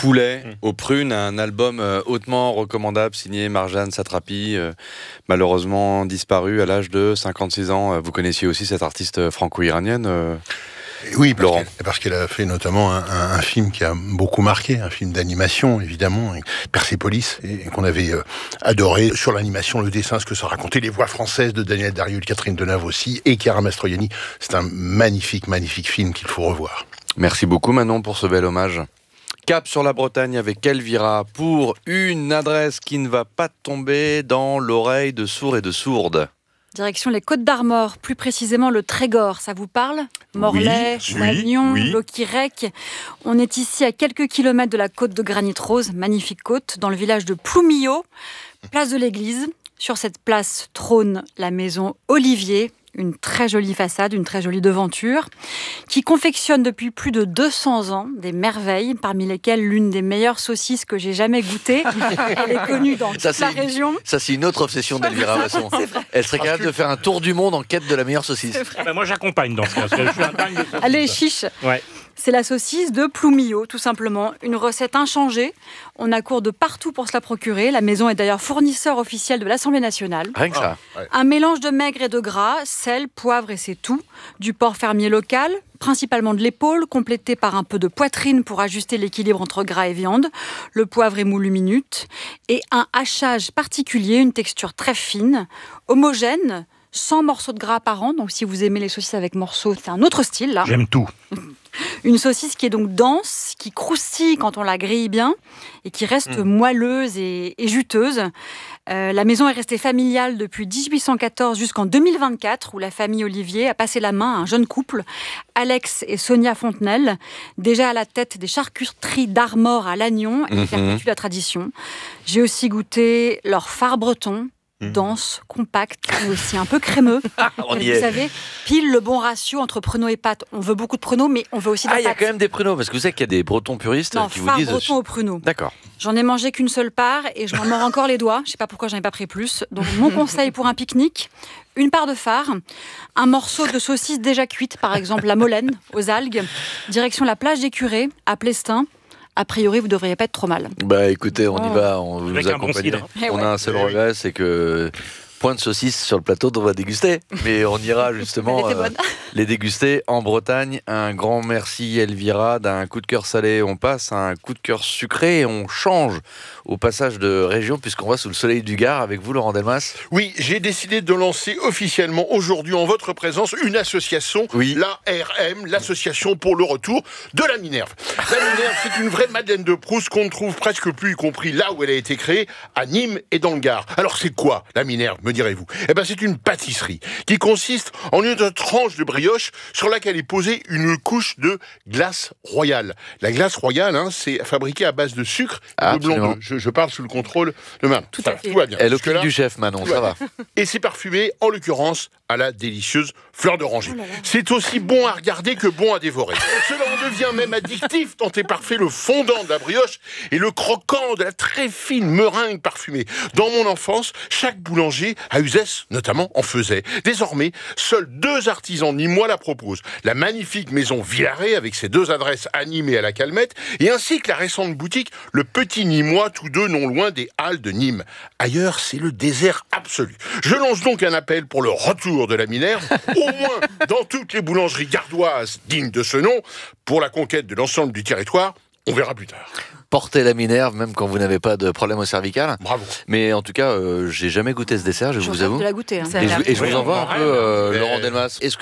Poulet aux prunes, un album hautement recommandable signé Marjane Satrapi, malheureusement disparu à l'âge de 56 ans. Vous connaissiez aussi cette artiste franco-iranienne Oui, Laurent. parce qu'elle a fait notamment un film qui a beaucoup marqué, un film d'animation évidemment, Persépolis, et qu'on avait adoré sur l'animation, le dessin, ce que ça racontait, les voix françaises de Daniel Darieux, Catherine Deneuve aussi, et Chiara Mastroianni. C'est un magnifique film qu'il faut revoir. Merci beaucoup Manon pour ce bel hommage. Cap sur la Bretagne avec Elvira pour une adresse qui ne va pas tomber dans l'oreille de sourds et de sourdes. Direction les Côtes d'Armor, plus précisément le Trégor, ça vous parle ? Morlaix, Lannion, Loquirec. On est ici à quelques kilomètres de la côte de Granit Rose, magnifique côte, dans le village de Ploumillot, place de l'église. Sur cette place trône la maison Olivier, une très jolie façade, une très jolie devanture, qui confectionne depuis plus de 200 ans des merveilles, parmi lesquelles l'une des meilleures saucisses que j'ai jamais goûtées. Elle est connue dans toute la région. Ça, c'est une autre obsession d'Elvira Masson. Elle serait capable de faire un tour du monde en quête de la meilleure saucisse. Moi, j'accompagne dans ce cas, parce que je suis un dingue de saucisses. Allez, chiche. Ouais. C'est la saucisse de Ploumillot, tout simplement. Une recette inchangée. On accourt de partout pour se la procurer. La maison est d'ailleurs fournisseur officiel de l'Assemblée nationale. Rien que ça. Un mélange de maigre et de gras, sel, poivre et c'est tout. Du porc fermier local, principalement de l'épaule, complété par un peu de poitrine pour ajuster l'équilibre entre gras et viande. Le poivre est moulu minute. Et un hachage particulier, une texture très fine, homogène, 100 morceaux de gras par an. Donc si vous aimez les saucisses avec morceaux, c'est un autre style là. J'aime tout. Une saucisse qui est donc dense, qui croustille quand on la grille bien et qui reste moelleuse et juteuse. La maison est restée familiale depuis 1814 jusqu'en 2024 où la famille Olivier a passé la main à un jeune couple, Alex et Sonia Fontenelle, déjà à la tête des charcuteries d'Armor à Lannion et qui perpétuent la tradition. J'ai aussi goûté leur phare breton. Dense, compact, mais aussi un peu crémeux. Vous savez, pile le bon ratio entre pruneaux et pâtes. On veut beaucoup de pruneaux, mais on veut aussi de la pâte. Il y a quand même des pruneaux, parce que vous savez qu'il y a des bretons puristes qui vous disent... Non, breton aux pruneaux. D'accord. J'en ai mangé qu'une seule part et je m'en mords encore les doigts. Je ne sais pas pourquoi j'en ai pas pris plus. Donc mon conseil pour un pique-nique, une part de phare, un morceau de saucisse déjà cuite, par exemple la Molène, aux algues, direction la plage des Curés, à Plestin. A priori, vous ne devriez pas être trop mal. Bah écoutez, on y va, on vous accompagne. On a un seul regret, c'est que point de saucisse sur le plateau dont on va déguster. Mais on ira justement les déguster en Bretagne. Un grand merci Elvira. D'un coup de cœur salé, on passe à un coup de cœur sucré et on change au passage de région puisqu'on va sous le soleil du Gard avec vous Laurent Delmas. Oui, j'ai décidé de lancer officiellement aujourd'hui en votre présence une association, l'ARM, l'association pour le retour de la Minerve. La Minerve, c'est une vraie Madeleine de Proust qu'on ne trouve presque plus, y compris là où elle a été créée, à Nîmes et dans le Gard. Alors c'est quoi la Minerve, me direz-vous ? Eh ben c'est une pâtisserie qui consiste en une tranche de brioche sur laquelle est posée une couche de glace royale. La glace royale, c'est fabriqué à base de sucre et de blanc d'œuf. Je parle sous le contrôle de Manon. Tout à fait. Tout va bien. Elle occupe du chef Manon, ça va. Et c'est parfumé, en l'occurrence, à la délicieuse fleur d'oranger. C'est aussi bon à regarder que bon à dévorer. Cela en devient même addictif tant est parfait le fondant de la brioche et le croquant de la très fine meringue parfumée. Dans mon enfance, chaque boulanger à Uzès, notamment, en faisait. Désormais, seuls 2 artisans nîmois la proposent. La magnifique maison Villaret, avec ses 2 adresses à Nîmes et à la Calmette, et ainsi que la récente boutique Le Petit Nîmois, tous 2 non loin des Halles de Nîmes. Ailleurs, c'est le désert absolu. Je lance donc un appel pour le retour de la Minerve, au moins dans toutes les boulangeries gardoises dignes de ce nom, pour la conquête de l'ensemble du territoire. On verra plus tard. Portez la Minerve, même quand vous n'avez pas de problème au cervical. Bravo. Mais en tout cas, j'ai jamais goûté ce dessert, je vous avoue. De la goûter. Et je vous envoie un peu, Laurent Delmas. Est-ce